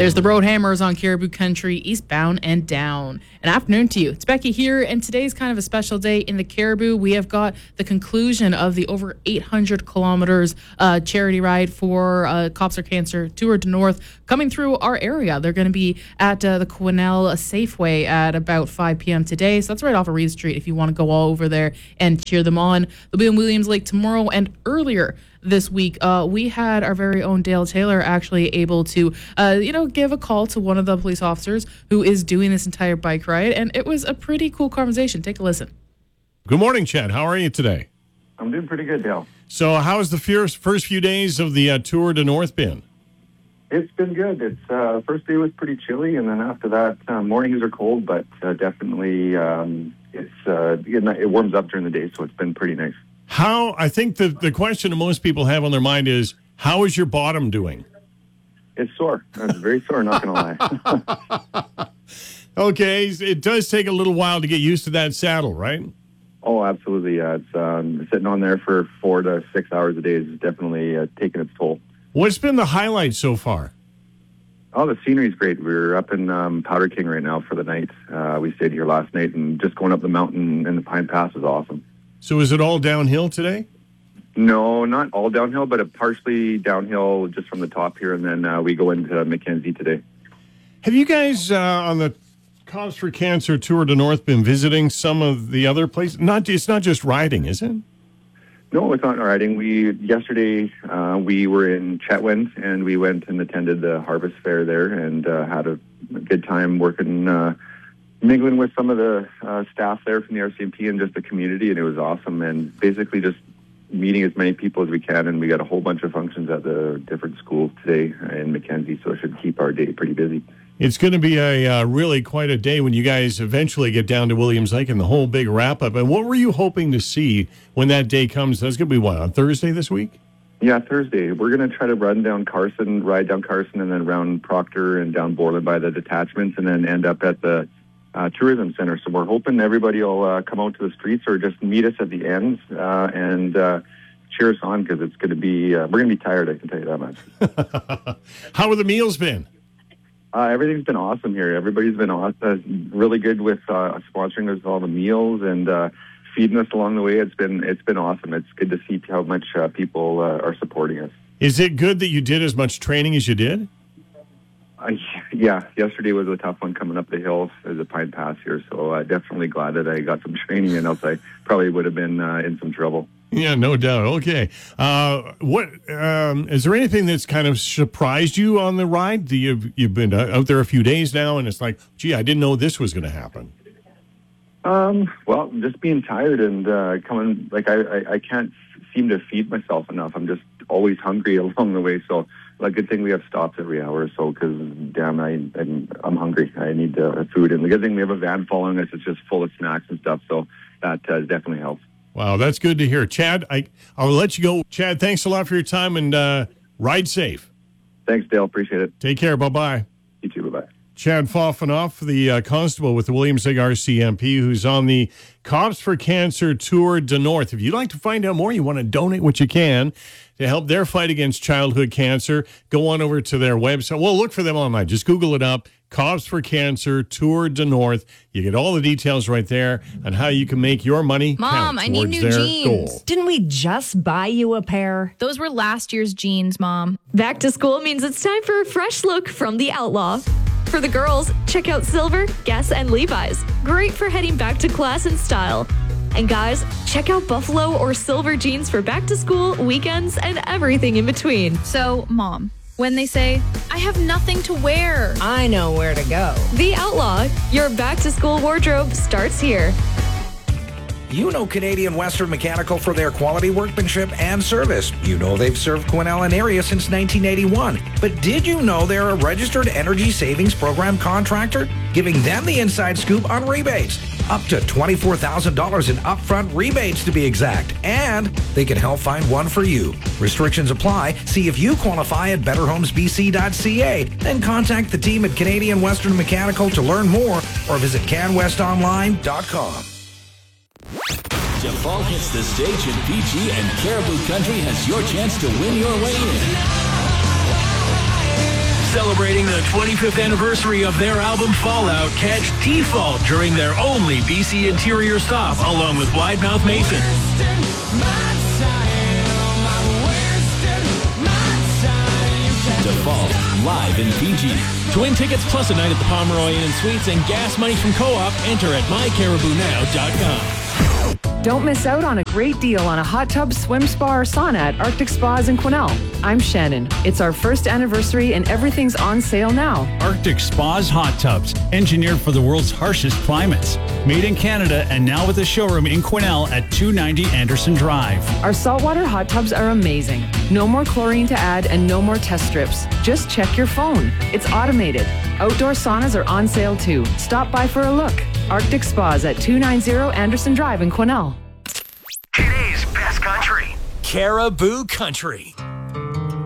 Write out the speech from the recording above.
There's the Road Hammers on Caribou Country, eastbound and down. An afternoon to you. It's Becky here, and today's kind of a special day in the Caribou. We have got the conclusion of the over 800 kilometers charity ride for Cops for Cancer Tour de North coming through our area. They're going to be at the Quesnel Safeway at about 5 p.m. today. So that's right off of Reed Street if you want to go all over there and cheer them on. They'll be in Williams Lake tomorrow, and earlier this week, we had our very own Dale Taylor actually able to, give a call to one of the police officers who is doing this entire bike ride, and it was a pretty cool conversation. Take a listen. Good morning, Chad. How are you today? I'm doing pretty good, Dale. So how's the first few days of the Tour de North been? It's been good. It's first day was pretty chilly, and then after that, mornings are cold, but definitely it warms up during the day, so it's been pretty nice. I think the question that most people have on their mind is, how is your bottom doing? It's sore. It's very sore, not going to lie. Okay, it does take a little while to get used to that saddle, right? Oh, absolutely. Yeah, it's sitting on there for 4 to 6 hours a day is definitely taking its toll. What's been the highlight so far? Oh, the scenery's great. We're up in Powder King right now for the night. We stayed here last night, and just going up the mountain and the Pine Pass is awesome. So is it all downhill today? No, not all downhill, but partially downhill just from the top here, and then we go into Mackenzie today. Have you guys on the Cops for Cancer Tour de North been visiting some of the other places? It's not just riding, is it? No, it's not riding. Yesterday we were in Chetwynd, and we went and attended the Harvest Fair there, and had a good time working, mingling with some of the staff there from the RCMP and just the community, and it was awesome. And basically just meeting as many people as we can, and we got a whole bunch of functions at the different schools today in Mackenzie, so it should keep our day pretty busy. It's going to be a really quite a day when you guys eventually get down to Williams Lake and the whole big wrap-up. And what were you hoping to see when that day comes? That's going to be, on Thursday this week? Yeah, Thursday. We're going to try to ride down Carson, and then around Proctor and down Borland by the detachments, and then end up at the tourism center. So we're hoping everybody will come out to the streets or just meet us at the ends and cheer us on, because it's going to be, we're going to be tired, I can tell you that much. How have the meals been? Everything's been awesome here. Everybody's been awesome, really good with sponsoring us all the meals and feeding us along the way. It's been awesome. It's good to see how much people are supporting us. Is it good that you did as much training as you did? Yeah, yesterday was a tough one coming up the hill as a Pine Pass here, so definitely glad that I got some training, and else I probably would have been in some trouble. Yeah, no doubt. Okay. What is there anything that's kind of surprised you on the ride? You've been out there a few days now, and it's like, gee, I didn't know this was going to happen. Well, just being tired and coming, like I can't seem to feed myself enough. I'm just always hungry along the way, so a good thing we have stops every hour or so, because damn, I'm hungry. I need food, and the good thing we have a van following us. It's just full of snacks and stuff, so that definitely helps. Wow, that's good to hear. Chad, I'll let you go. Chad, thanks a lot for your time, and ride safe. Thanks, Dale. Appreciate it. Take care. Bye-bye. You too. Bye-bye. Chad Foffenoff, the constable with the Williams Lake RCMP, who's on the Cops for Cancer Tour de North. If you'd like to find out more, you want to donate what you can to help their fight against childhood cancer, go on over to their website. Well, look for them online. Just Google it up, Cops for Cancer Tour de North. You get all the details right there on how you can make your money Mom, count I need towards new their jeans. goal. Didn't we just buy you a pair? Those were last year's jeans, Mom. Back to school means it's time for a fresh look from the Outlaw. For the girls, check out Silver, Guess, and Levi's. Great for heading back to class in style. And guys, check out Buffalo or Silver jeans for back to school, weekends, and everything in between. So, Mom, when they say, I have nothing to wear, I know where to go. The Outlaw, your back to school wardrobe starts here. You know Canadian Western Mechanical for their quality workmanship and service. You know they've served Quesnel and area since 1981. But did you know they're a registered energy savings program contractor? Giving them the inside scoop on rebates. Up to $24,000 in upfront rebates to be exact. And they can help find one for you. Restrictions apply. See if you qualify at betterhomesbc.ca. Then contact the team at Canadian Western Mechanical to learn more or visit canwestonline.com. Jafal hits the stage in PG, and Caribou Country has your chance to win your way in. So Celebrating the 25th anniversary of their album Fallout, catch Default during their only BC Interior stop, along with Wide Mouth Mason. Default, live in PG. To win tickets plus a night at the Pomeroy Inn and Suites and gas money from Co-op, enter at mycaribounow.com. Don't miss out on a great deal on a hot tub, swim spa, or sauna at Arctic Spas in Quesnel. I'm Shannon. It's our first anniversary and everything's on sale now. Arctic Spas Hot Tubs, engineered for the world's harshest climates. Made in Canada and now with a showroom in Quesnel at 290 Anderson Drive. Our saltwater hot tubs are amazing. No more chlorine to add and no more test strips. Just check your phone. It's automated. Outdoor saunas are on sale too. Stop by for a look. Arctic Spas at 290 Anderson Drive in Quesnel. Today's best country. Caribou Country.